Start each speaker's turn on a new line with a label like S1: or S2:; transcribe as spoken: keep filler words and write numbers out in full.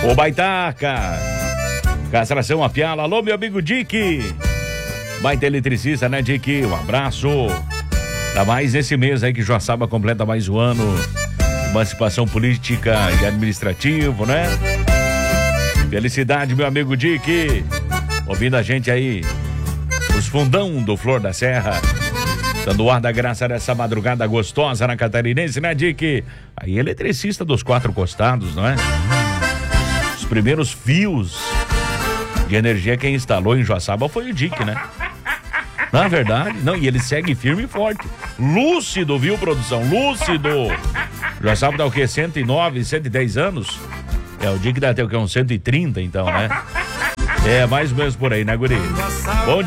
S1: Ô Baitaca, castração a piala. Alô, meu amigo Dick. Baita eletricista, né, Dick? Um abraço. Tá mais esse mês aí que Joaçaba completa mais um ano. Emancipação política e administrativo, né? Felicidade, meu amigo Dick. Ouvindo a gente aí, os fundão do Flor da Serra. Dando o ar da graça dessa madrugada gostosa na Catarinense, né, Dick? Aí, eletricista dos quatro costados, não é? Os primeiros fios de energia quem instalou em Joaçaba foi o Dick, né? Na verdade, não, e ele segue firme e forte. Lúcido, viu, produção? Lúcido. Joaçaba dá o quê? cento e nove, cento e dez anos? É, o Dick dá até o quê? Uns cento e trinta, então, né? É, mais ou menos por aí, né, guri? Bom